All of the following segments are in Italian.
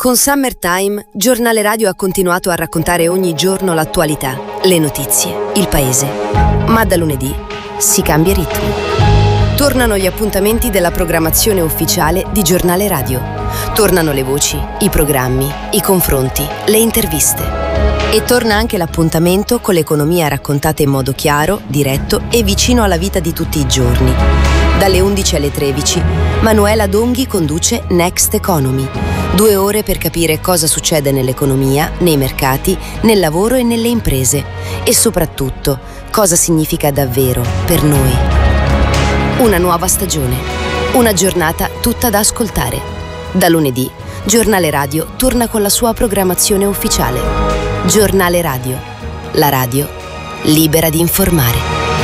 Con Summertime, Giornale Radio ha continuato a raccontare ogni giorno l'attualità, le notizie, il paese. Ma da lunedì si cambia ritmo. Tornano gli appuntamenti della programmazione ufficiale di Giornale Radio. Tornano le voci, i programmi, i confronti, le interviste. E torna anche l'appuntamento con l'economia raccontata in modo chiaro, diretto e vicino alla vita di tutti i giorni. Dalle 11 alle 13, Manuela Donghi conduce Next Economy. 2 ore per capire cosa succede nell'economia, nei mercati, nel lavoro e nelle imprese. E soprattutto, cosa significa davvero per noi. Una nuova stagione. Una giornata tutta da ascoltare. Da lunedì, Giornale Radio torna con la sua programmazione ufficiale. Giornale Radio. La radio libera di informare.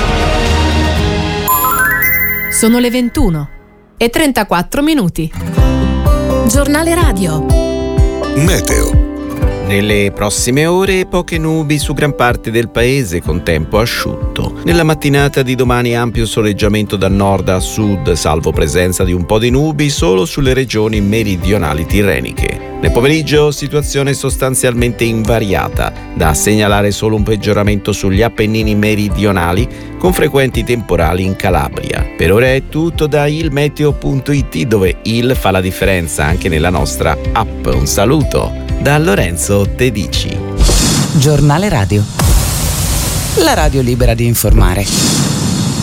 Sono le 21:34. Giornale Radio. Meteo. Nelle prossime ore poche nubi su gran parte del paese con tempo asciutto. Nella mattinata di domani ampio soleggiamento da nord a sud, salvo presenza di un po' di nubi solo sulle regioni meridionali tirreniche. Nel pomeriggio situazione sostanzialmente invariata, da segnalare solo un peggioramento sugli Appennini meridionali con frequenti temporali in Calabria. Per ora è tutto da ilmeteo.it, dove il fa la differenza anche nella nostra app. Un saluto da Lorenzo Tedici. Giornale Radio. La radio libera di informare.